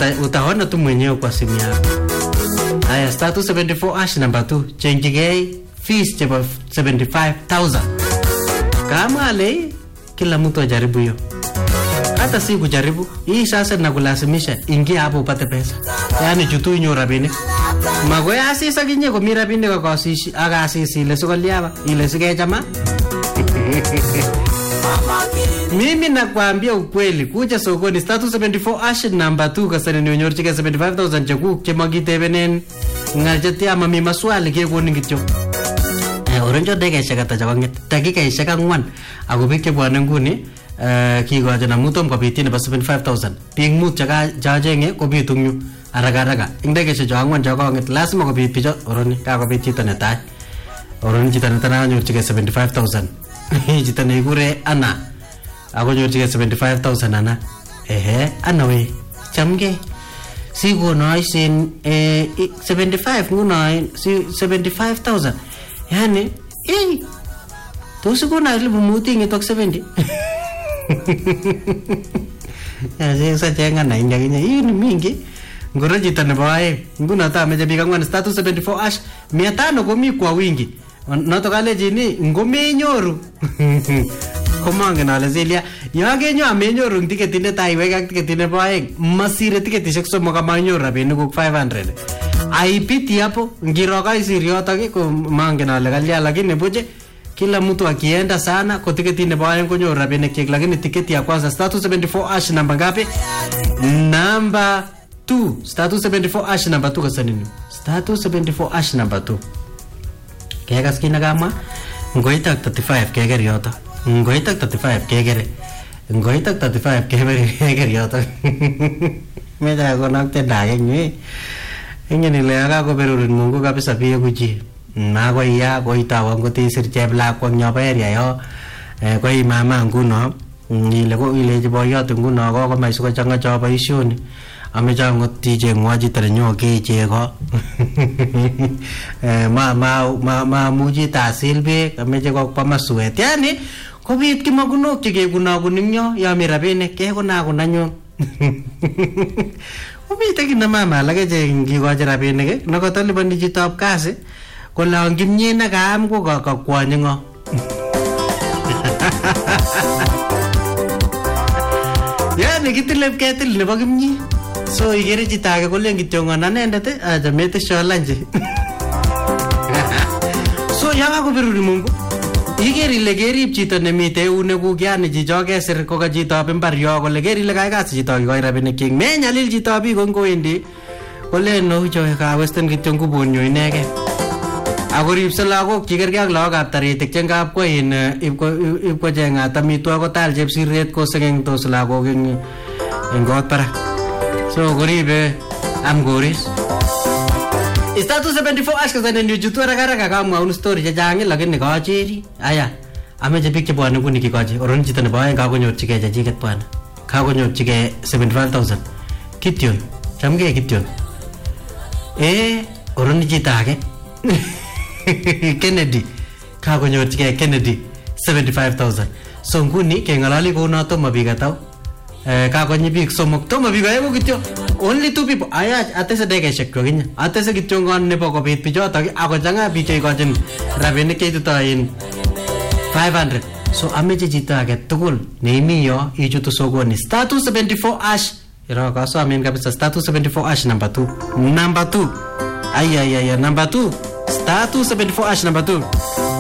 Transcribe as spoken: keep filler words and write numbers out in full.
uta, utaona tu mwenyewe kwa simu yako. Haya, star two seven four hash number two. Chengigei fees cheba seventy-five thousand. Kama ale kila mtu ajaribu hiyo. Hata si kujaribu. Hii sasa nakulazimisha ingia hapo upate pesa. Yaani chutu inyo rabini. Magoya asisa kinye ko mira binde ko kasishi aga asisi ile sokoliaba ile sige chama. Mimi nakwambia ukweli, kuja sokoni star two seven four hash number two kasani nyonyorchike seventy-five thousand chekuk chemagitebenen ngalcheti ama mi maswali kekonin kityo. Eh oronjo dakikaishek ata chakong'et dakikaishek ang'wan ako biik chebwone nguni eh kikochi namutom kobityi nebo seventy-five thousand. Biik mut chacheng'e kobitu ng'yu haraka haraka. Ing dakikaishek cho ang'wan chakong'et lazima kobit bicho oroni kakobit chito netai. Oroni chito netai nanyorchike seventy-five thousand. Chito nekikure Anna ako nyorchike seventy-five thousand Anna. Ehe Anna we chamge sikonoisen eh seventy-five ngunoin seventy-five thousand. Yani eh tos ikona ile bumuti ngetok seventy. Ya sasa jenga na inga kinye hii ni mingi. Ngoro jita nebo ae nguno ta meje bika ngwan star two seven four hash mia tano komi kwa wingi. Noto kale jini ngomenyoru. Komangen ale Zelia ya genyo amenyoru ticket inde tai wek ak ticket nebo ae masire tiketishek somok amanyoru rabinik ku five hundred. Aipiti hapo ngiro kai siriota ko mangen ale kalia lakini buje kila mtu akienda sana kwa tiketi nebo ae konyoru rabinik chek lakini tiketi ya kwanza star two seven four hash namba ngapi? Number two. Star two seven four hash number two kasanini. Star two seven four hash number two. Kaya skina kama ngoita thirty-five kegeri yoto. Ngoita thirty-five kegeri. Ngoita thirty-five kegeri yoto. Meja konakte dage nyi. Ingeni le aga ko berurin Mungu kabisa pia kuji. Na ko iya ko itawa ngoti sirche bla ko nyoba area yo. Eh ko i mama nguno ile ko ile jibo yoto nguno ko ko mai suko changa cho boisioni. Ameja ngoti je ngwaji trenyo ke je ko. Eh ma ma ma ma muji tasilbe ameja ko pamasuet. Yani ko bit kimaguno ke guna guninyo ya mirabene ke ko na gunanyo. Ubita kina mama lage je ngikochi rabinik nakotolipani chitab kasi kolong kimye na kaam ko kakwonye ngo. Yani kitilep ketil nebo kimye. So igere chito age kolen kityo ng'on anendet acha metisho lunch. So yaka kubiruri Mungu igeri ile gerib chito nemite eunekuk yani chicho kesir ko ka chitab imbar yo kole geri ile kai kasi chito kikoi rabinik chik menyalil chito biik ngowendi kolen no cho ka western kityo ngubunyo inege akoribse lagok chikerge ak lagokab taritik chengap ko in ipko chengat amitwogik kotal chepsiret kosengengtos lagok eng eng kot barak. So koribe amgoris star two seven four hash kasane ndio jutu haraka haraka kama una story chechang lakini kaacheri. Aya ameje biik chebwane nguni kikochi oron chito nebo aeng kakonyorchige chechiket bwana kakonyorchige seventy-five thousand kityon chamge kityon eh oron chito age Kennedy kakonyorchige Kennedy seventy-five thousand. So nguni kengalali ko noto mabiga tao eh kakonyi biik somok to mabiga ayo kityo only two people. Aya atese dakikaishek kokinya atese kityo ngon nebo kobit bichotok ako changa biik chekochin rabinik cheitutoin five hundred. So ameche chito age tugul neimi yo ichutu sokoni star two seven four hash iro kaso amen kabisa star two seven four hash number two number two ay ay ay number two star two seven four hash number two.